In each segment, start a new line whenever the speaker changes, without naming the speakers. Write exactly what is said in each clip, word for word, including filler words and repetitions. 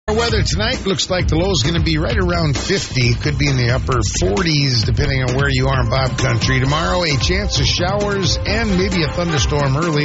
Our weather tonight looks like the low is going to be right around fifty. Could be in the upper forties, depending on where you are in Bob Country. Tomorrow, a chance of showers and maybe a thunderstorm early.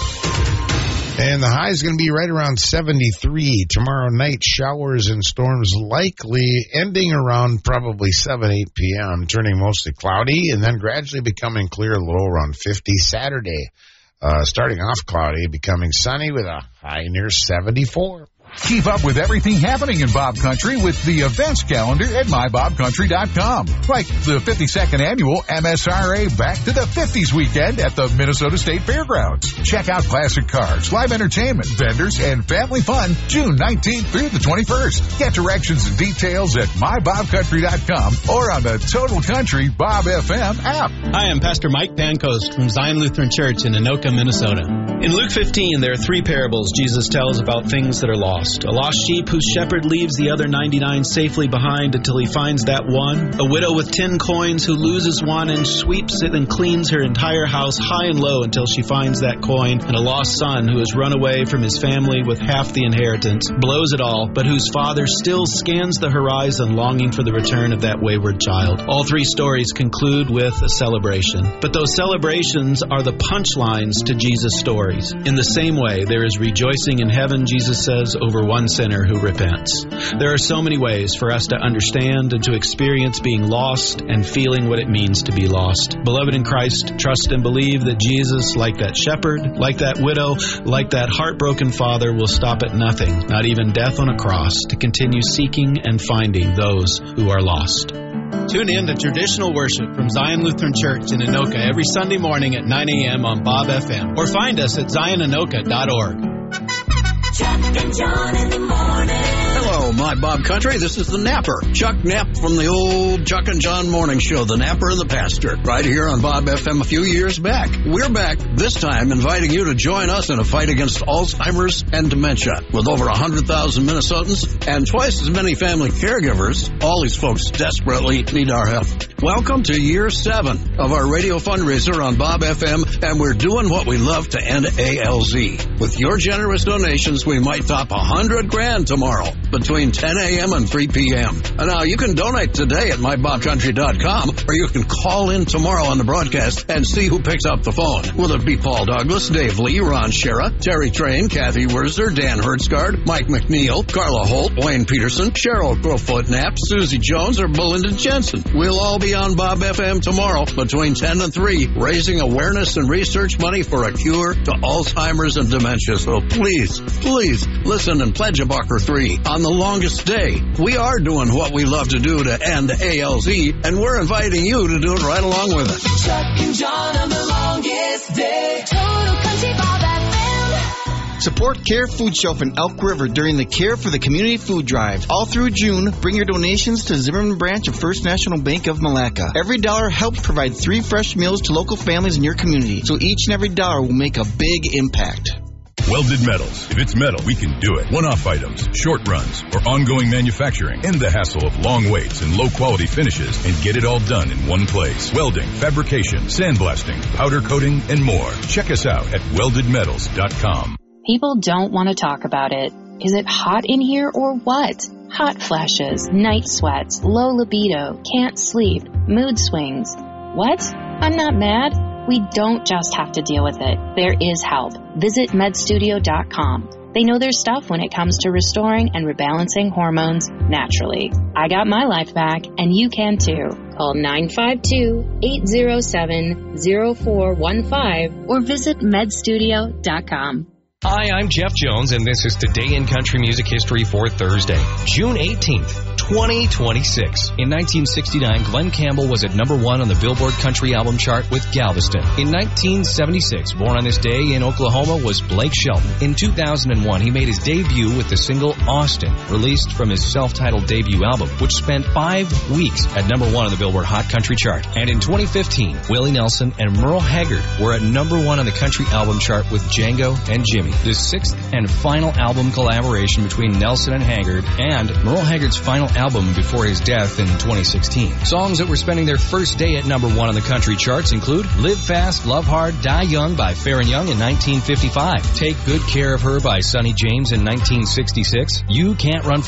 And the high is going to be right around seventy-three. Tomorrow night, showers and storms likely ending around probably seven, eight p.m., turning mostly cloudy, and then gradually becoming clear, a little around fifty. Saturday, uh, starting off cloudy, becoming sunny with a high near seventy-four.
Keep up with everything happening in Bob Country with the events calendar at my bob country dot com. Like the fifty-second annual M S R A Back to the fifties weekend at the Minnesota State Fairgrounds. Check out classic cars, live entertainment, vendors, and family fun June nineteenth through the twenty-first. Get directions and details at my bob country dot com or on the Total Country Bob F M app.
Hi, I'm Pastor Mike Pancoast from Zion Lutheran Church in Anoka, Minnesota. In Luke fifteen, there are three parables Jesus tells about things that are lost. A lost sheep whose shepherd leaves the other ninety-nine safely behind until he finds that one. A widow with ten coins who loses one and sweeps it and cleans her entire house high and low until she finds that coin. And a lost son who has run away from his family with half the inheritance, blows it all, but whose father still scans the horizon longing for the return of that wayward child. All three stories conclude with a celebration. But those celebrations are the punchlines to Jesus' stories. In the same way, there is rejoicing in heaven, Jesus says, over one sinner who repents. There are so many ways for us to understand and to experience being lost and feeling what it means to be lost. Beloved in Christ, trust and believe that Jesus, like that shepherd, like that widow, like that heartbroken father, will stop at nothing, not even death on a cross, to continue seeking and finding those who are lost. Tune in to traditional worship from Zion Lutheran Church in Anoka every Sunday morning at nine a.m. on Bob F M, or find us at zion anoka dot org.
Chuck and John in the morning.
Hello, my Bob Country. This is the Napper. Chuck Knapp from the old Chuck and John morning show, the Napper and the Pastor, right here on Bob F M a few years back. We're back this time inviting you to join us in a fight against Alzheimer's and dementia. With over one hundred thousand Minnesotans and twice as many family caregivers, all these folks desperately need our help. Welcome to year seven of our radio fundraiser on Bob F M, and we're doing what we love to end A L Z. With your generous donations, we might top one hundred grand tomorrow between ten a.m. and three p.m. And now you can donate today at my bob country dot com, or you can call in tomorrow on the broadcast and see who picks up the phone. Will it be Paul Douglas, Dave Lee, Ron Shera, Terry Train, Kathy Wurzer, Dan Hertzgard, Mike McNeil, Carla Holt, Wayne Peterson, Cheryl Crowfoot Knapp, Susie Jones, or Belinda Jensen? We'll all be on Bob F M tomorrow between ten and three, raising awareness and research money for a cure to Alzheimer's and dementia. So please, please listen and pledge a buck or three on the longest day. We are doing what we love to do to end A L Z, and we're inviting you to do it right along with us.
Chuck and John on the longest day. Total Country Bob F M.
Support Care Food Shelf in Elk River during the Care for the Community Food Drive. All through June, bring your donations to Zimmerman branch of First National Bank of Malacca. Every dollar helps provide three fresh meals to local families in your community, so each and every dollar will make a big impact.
Welded Metals. If it's metal, we can do it. One-off items, short runs, or ongoing manufacturing. End the hassle of long waits and low-quality finishes and get it all done in one place. Welding, fabrication, sandblasting, powder coating, and more. Check us out at welded metals dot com.
People don't want to talk about it. Is it hot in here or what? Hot flashes, night sweats, low libido, can't sleep, mood swings. What? I'm not mad. We don't just have to deal with it. There is help. Visit med studio dot com. They know their stuff when it comes to restoring and rebalancing hormones naturally. I got my life back, and you can too. Call nine five two, eight zero seven, zero four one five or visit med studio dot com.
Hi, I'm Jeff Jones, and this is Today in Country Music History for Thursday, June eighteenth, twenty twenty-six. In nineteen sixty-nine, Glenn Campbell was at number one on the Billboard Country Album Chart with Galveston. In nineteen seventy-six, born on this day in Oklahoma was Blake Shelton. In two thousand one, he made his debut with the single Austin, released from his self-titled debut album, which spent five weeks at number one on the Billboard Hot Country Chart. And in twenty fifteen, Willie Nelson and Merle Haggard were at number one on the Country Album Chart with Django and Jimmy, the sixth and final album collaboration between Nelson and Haggard, and Merle Haggard's final album before his death in twenty sixteen. Songs that were spending their first day at number one on the country charts include Live Fast, Love Hard, Die Young by Fair and Young in nineteen fifty-five, Take Good Care of Her by Sonny James in nineteen sixty-six, You Can't Run